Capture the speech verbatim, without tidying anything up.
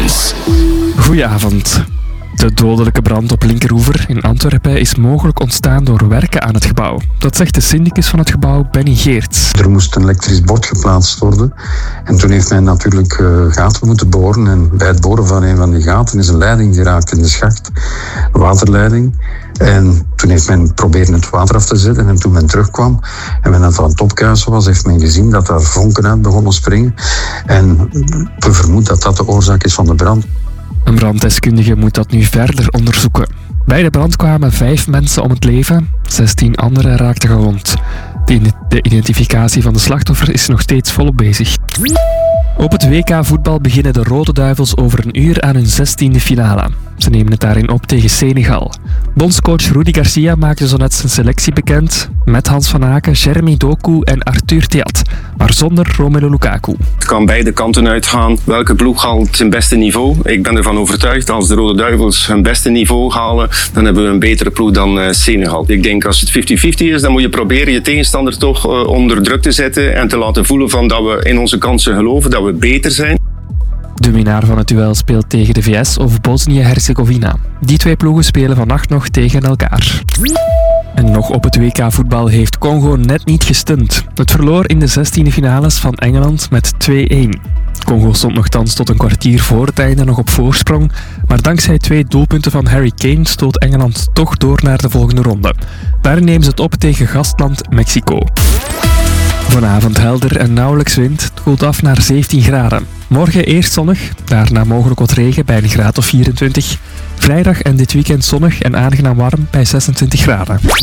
Nieuws. Goedenavond. De dodelijke brand op Linkeroever in Antwerpen is mogelijk ontstaan door werken aan het gebouw. Dat zegt de syndicus van het gebouw, Benny Geerts. Er moest een elektrisch bord geplaatst worden. En toen heeft men natuurlijk uh, gaten moeten boren. En bij het boren van een van die gaten is een leiding geraakt in de schacht. Een waterleiding. En toen heeft men proberen het water af te zetten. En toen men terugkwam en men aan het opkuisen was, heeft men gezien dat daar vonken uit begonnen springen. En we vermoeden dat dat de oorzaak is van de brand. Een branddeskundige moet dat nu verder onderzoeken. Bij de brand kwamen vijf mensen om het leven, zestien anderen raakten gewond. De identificatie van de slachtoffer is nog steeds volop bezig. Op het W K voetbal beginnen de Rode Duivels over een uur aan hun zestiende finale. Ze nemen het daarin op tegen Senegal. Bondscoach Rudi Garcia maakte zo net zijn selectie bekend, met Hans van Aken, Jeremy Doku en Arthur Theat, maar zonder Romelu Lukaku. Het kan beide kanten uitgaan. Welke ploeg haalt zijn beste niveau? Ik ben ervan overtuigd, als de Rode Duivels hun beste niveau halen, dan hebben we een betere ploeg dan uh, Senegal. Ik denk als het vijftig vijftig is, dan moet je proberen je tegenstander toch uh, onder druk te zetten en te laten voelen van dat we in onze kansen geloven, dat we beter zijn. De winnaar van het duel speelt tegen de V S of Bosnië-Herzegovina. Die twee ploegen spelen vannacht nog tegen elkaar. En nog op het W K voetbal heeft Congo net niet gestund. Het verloor in de zestiende finales van Engeland met twee-één. Congo stond nogthans tot een kwartier voor het einde nog op voorsprong, maar dankzij twee doelpunten van Harry Kane stoot Engeland toch door naar de volgende ronde. Daarin nemen ze het op tegen gastland Mexico. Vanavond helder en nauwelijks wind. Het koelt af naar zeventien graden. Morgen eerst zonnig, daarna mogelijk wat regen bij een graad of vierentwintig. Vrijdag en dit weekend zonnig en aangenaam warm bij zesentwintig graden.